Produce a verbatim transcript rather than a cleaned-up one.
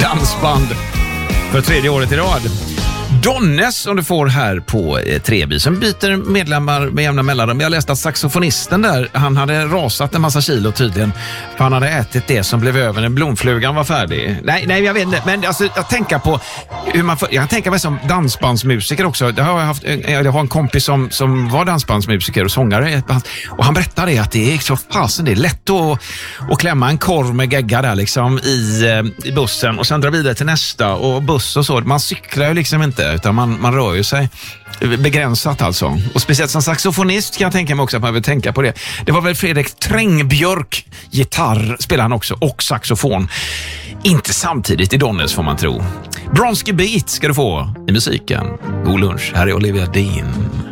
dansband för tredje året i rad. Donnes som du får här på eh, Treby som byter medlemmar med jämna mellanrum. Jag läste att saxofonisten där, han hade rasat en massa kilo tydligen. För han hade ätit det som blev över när blomflugan var färdig. Nej, nej jag vet inte. Men alltså, jag tänker på hur man får, jag tänker mig som dansbandsmusiker också. Jag har, haft, jag har en kompis som, som var dansbandsmusiker och sångare. Och han berättade att det är så fasen, det är lätt att, att klämma en korv med gegga där liksom i, i bussen och sen dra vidare till nästa och buss och så. Man cyklar ju liksom inte utan man, man rör ju sig begränsat alltså. Och speciellt som saxofonist kan jag tänka mig också att man vill tänka på det. Det var väl Fredrik Trängbjörk, gitarr spelar han också och saxofon. Inte samtidigt i Donnes får man tro. Bronski Beat ska du få i musiken. God lunch, här är Olivia Dean.